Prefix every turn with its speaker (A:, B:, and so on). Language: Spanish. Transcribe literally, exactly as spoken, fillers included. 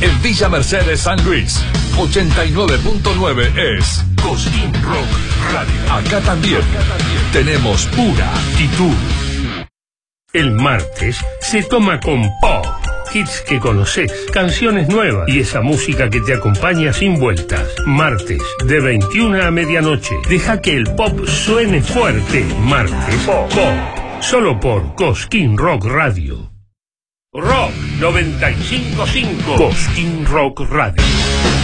A: En Villa Mercedes, San Luis, ochenta y nueve punto nueve es Cosquín Rock Radio. Acá también tenemos pura actitud.
B: El martes se toma con pop. Hits que conoces, canciones nuevas y esa música que te acompaña sin vueltas. Martes, de veintiuna a medianoche. Deja que el pop suene fuerte. Martes, pop. pop. Solo por Cosquín Rock Radio. Rock noventa y cinco punto cinco. Cosquín Rock Radio.